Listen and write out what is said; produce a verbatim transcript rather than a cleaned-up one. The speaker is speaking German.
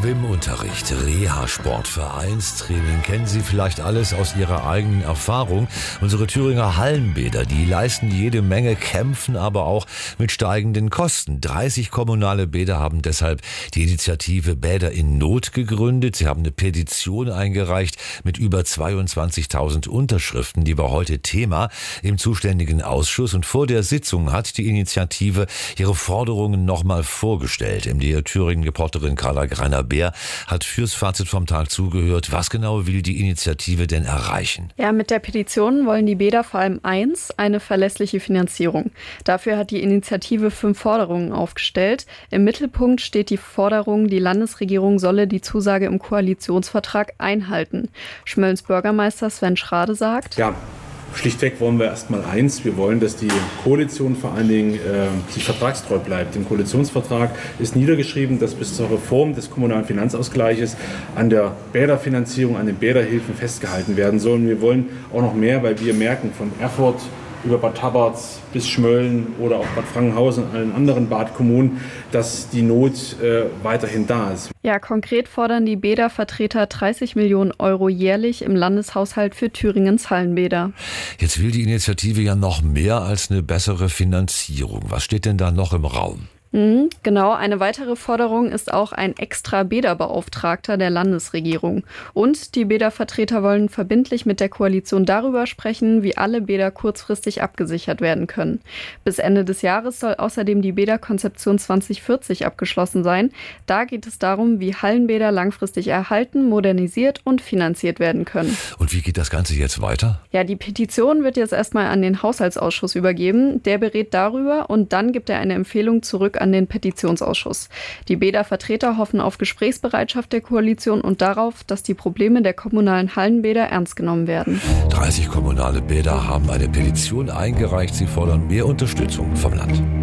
Schwimmunterricht, Reha-Sport, Vereinstraining, kennen Sie vielleicht alles aus Ihrer eigenen Erfahrung. Unsere Thüringer Hallenbäder, die leisten jede Menge, kämpfen aber auch mit steigenden Kosten. dreißig kommunale Bäder haben deshalb die Initiative Bäder in Not gegründet. Sie haben eine Petition eingereicht mit über zweiundzwanzigtausend Unterschriften. Die war heute Thema im zuständigen Ausschuss. Und vor der Sitzung hat die Initiative ihre Forderungen nochmal vorgestellt. M D R Thüringen-Reporterin Carla Greiner-Beer hat fürs Fazit vom Tag zugehört. Was genau will die Initiative denn erreichen? Ja, mit der Petition wollen die Bäder vor allem eins, eine verlässliche Finanzierung. Dafür hat die Initiative fünf Forderungen aufgestellt. Im Mittelpunkt steht die Forderung, die Landesregierung solle die Zusage im Koalitionsvertrag einhalten. Schmöllens Bürgermeister Sven Schrade sagt: Ja, schlichtweg wollen wir erstmal eins. Wir wollen, dass die Koalition vor allen Dingen äh, sich vertragstreu bleibt. Im Koalitionsvertrag ist niedergeschrieben, dass bis zur Reform des kommunalen Finanzausgleiches an der Bäderfinanzierung, an den Bäderhilfen festgehalten werden soll. Und wir wollen auch noch mehr, weil wir merken, von Erfurt über Bad Tabarz bis Schmölln oder auch Bad Frankenhausen und allen anderen Badkommunen, dass die Not äh, weiterhin da ist. Ja, konkret fordern die Bädervertreter dreißig Millionen Euro jährlich im Landeshaushalt für Thüringens Hallenbäder. Jetzt will die Initiative ja noch mehr als eine bessere Finanzierung. Was steht denn da noch im Raum? Mhm, genau, eine weitere Forderung ist auch ein extra Bäderbeauftragter der Landesregierung. Und die Bädervertreter wollen verbindlich mit der Koalition darüber sprechen, wie alle Bäder kurzfristig abgesichert werden können. Bis Ende des Jahres soll außerdem die Bäderkonzeption zwanzig vierzig abgeschlossen sein. Da geht es darum, wie Hallenbäder langfristig erhalten, modernisiert und finanziert werden können. Und wie geht das Ganze jetzt weiter? Ja, die Petition wird jetzt erstmal an den Haushaltsausschuss übergeben. Der berät darüber und dann gibt er eine Empfehlung zurück an den Petitionsausschuss. Die Bädervertreter hoffen auf Gesprächsbereitschaft der Koalition und darauf, dass die Probleme der kommunalen Hallenbäder ernst genommen werden. dreißig kommunale Bäder haben eine Petition eingereicht. Sie fordern mehr Unterstützung vom Land.